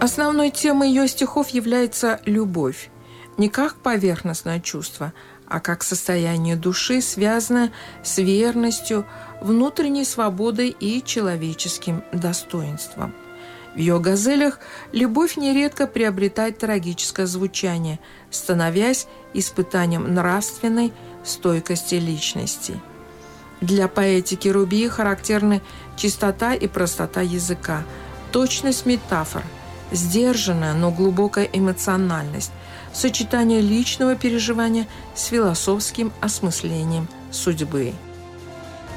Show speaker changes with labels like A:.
A: Основной темой ее стихов является любовь, не как поверхностное чувство, а как состояние души, связанное с верностью, внутренней свободой и человеческим достоинством. В ее газелях любовь нередко приобретает трагическое звучание, становясь испытанием нравственной стойкости личности. Для поэтики Руби характерны чистота и простота языка, точность метафор, сдержанная, но глубокая эмоциональность, сочетание личного переживания с философским осмыслением судьбы.